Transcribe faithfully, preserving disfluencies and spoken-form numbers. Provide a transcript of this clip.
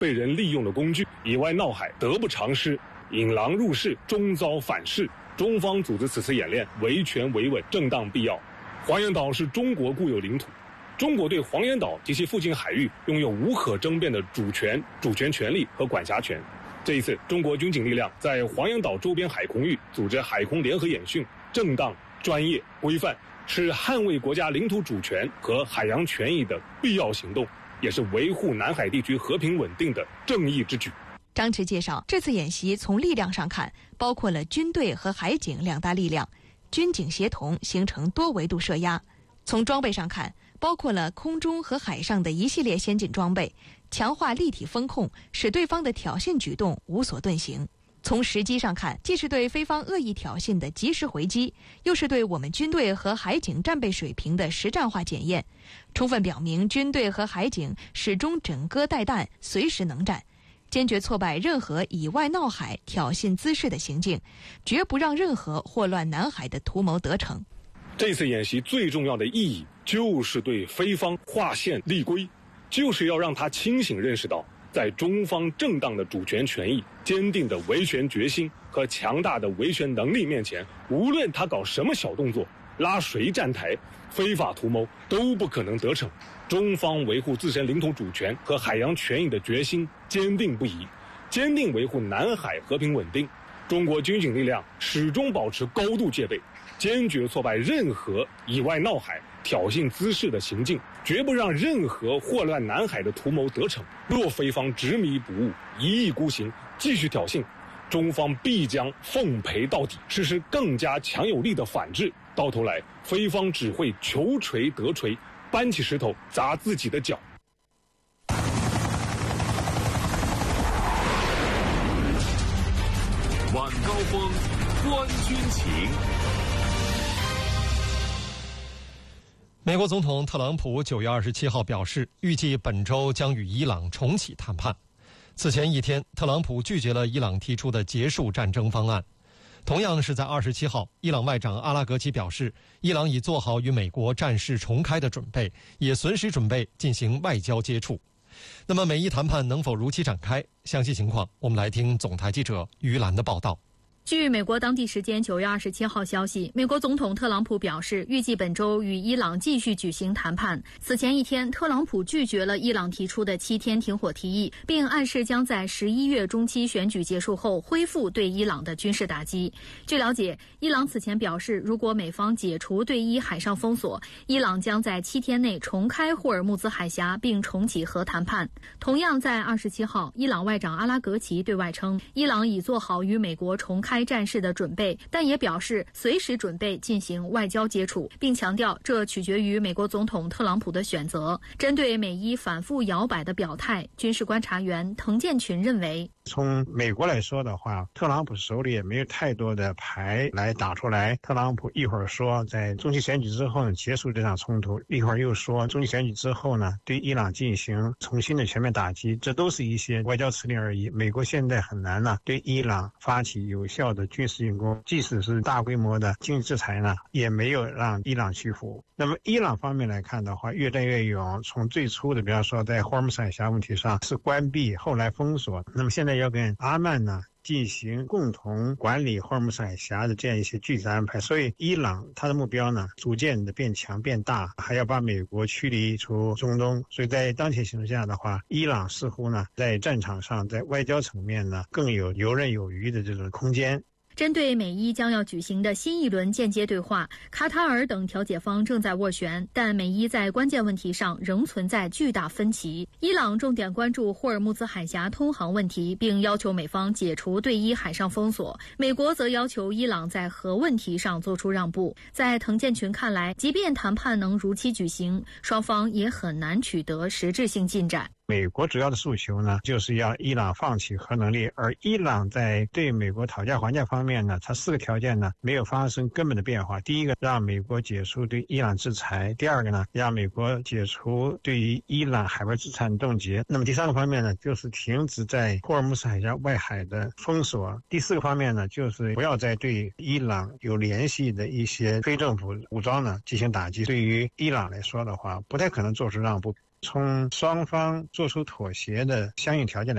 被人利用的工具，以外闹海，得不偿失，引狼入室，终遭反噬。中方组织此次演练，维权维稳，正当必要。黄岩岛是中国固有领土，中国对黄岩岛及其附近海域拥有无可争辩的主权、主权权利和管辖权。这一次，中国军警力量在黄岩岛周边海空域组织海空联合演训，正当、专业、规范，是捍卫国家领土主权和海洋权益的必要行动，也是维护南海地区和平稳定的正义之举。 张弛介绍，这次演习从力量上看，包括了军队和海警两大力量，军警协同形成多维度设压；从装备上看，包括了空中和海上的一系列先进装备，强化立体风控，使对方的挑衅举动无所遁形。从时机上看，既是对非方恶意挑衅的及时回击，又是对我们军队和海警战备水平的实战化检验，充分表明军队和海警始终枕戈待旦，随时能战，坚决挫败任何以外闹海、挑衅滋事的行径，绝不让任何祸乱南海的图谋得逞。 这次演习最重要的意义，就是对非方划线立规，就是要让他清醒认识到，在中方正当的主权权益、坚定的维权决心和强大的维权能力面前，无论他搞什么小动作，拉谁站台，非法图谋都不可能得逞。中方维护自身领土主权和海洋权益的决心坚定不移，坚定维护南海和平稳定。中国军警力量始终保持高度戒备，坚决挫败任何以外闹海、挑衅滋事的行径，绝不让任何祸乱南海的图谋得逞。若非方执迷不悟、一意孤行，继续挑衅，中方必将奉陪到底，实施更加强有力的反制。到头来，非方只会求锤得锤，搬起石头砸自己的脚。 晚高峰，观军情。 美国总统特朗普九月二十七号表示，预计本周将与伊朗重启谈判。此前一天，特朗普拒绝了伊朗提出的结束战争方案。同样是在二十七号，伊朗外长阿拉格齐表示，伊朗已做好与美国战事重开的准备，也随时准备进行外交接触。那么美伊谈判能否如期展开？详细情况，我们来听总台记者于兰的报道。 据美国当地时间九月二十七号消息，美国总统特朗普表示，预计本周与伊朗继续举行谈判。此前一天，特朗普拒绝了伊朗提出的七天停火提议，并暗示将在十一月中期选举结束后恢复对伊朗的军事打击。据了解，伊朗此前表示，如果美方解除对伊海上封锁，伊朗将在七天内重开霍尔木兹海峡，并重启核谈判。同样在二十七号，伊朗外长阿拉格齐对外称，伊朗已做好与美国重开战事的准备，但也表示随时准备进行外交接触，并强调这取决于美国总统特朗普的选择。针对美伊反复摇摆的表态，军事观察员滕建群认为， 从美国来说的话，特朗普手里也没有太多的牌来打出来。特朗普一会儿说在中期选举之后呢结束这场冲突，一会儿又说中期选举之后呢对伊朗进行重新的全面打击，这都是一些外交辞令而已。美国现在很难呢对伊朗发起有效的军事进攻，即使是大规模的经济制裁呢，也没有让伊朗屈服。那么伊朗方面来看的话，越战越勇，从最初的比方说在霍尔木兹海峡问题上是关闭，后来封锁，那么现在要跟阿曼呢进行共同管理霍尔木兹海峡的这样一些具体的安排。所以伊朗它的目标呢逐渐的变强变大，还要把美国驱离出中东。所以在当前形势下的话，伊朗似乎呢在战场上在外交层面呢更有游刃有余的这种空间。 针对美伊将要举行的新一轮间接对话，卡塔尔等调解方正在斡旋，但美伊在关键问题上仍存在巨大分歧。伊朗重点关注霍尔木兹海峡通航问题，并要求美方解除对伊海上封锁。美国则要求伊朗在核问题上做出让步。在滕建群看来，即便谈判能如期举行，双方也很难取得实质性进展。 美国主要的诉求呢，就是要伊朗放弃核能力，而伊朗在对美国讨价还价方面呢，它四个条件呢没有发生根本的变化。第一个，让美国解除对伊朗制裁；第二个呢，让美国解除对于伊朗海外资产冻结；那么第三个方面呢，就是停止在霍尔木兹海峡外海的封锁；第四个方面呢，就是不要再对伊朗有联系的一些非政府武装呢进行打击。对于伊朗来说的话，不太可能做出让步。从双方做出妥协的相应条件来